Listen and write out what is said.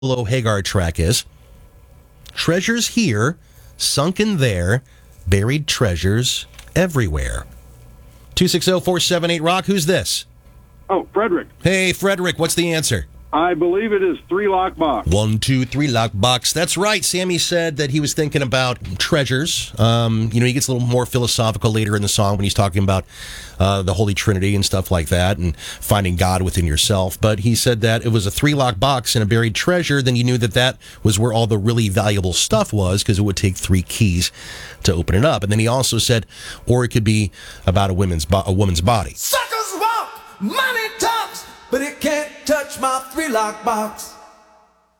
Below Hagar track is. Treasures here, sunken there, buried treasures everywhere. 260-478-ROCK. Who's this? Oh, Frederick. Hey, Frederick, what's the answer? I believe it is Three Lock Box. 1, 2, 3 lock box. That's right. Sammy said that he was thinking about treasures. He gets a little more philosophical later in the song when he's talking about the Holy Trinity and stuff like that and finding God within yourself. But he said that it was a 3-lock box and a buried treasure. Then you knew that was where all the really valuable stuff was because it would take 3 keys to open it up. And then he also said, or it could be about a woman's body. Suckers want money talks, but it can't touch my 3-lock box.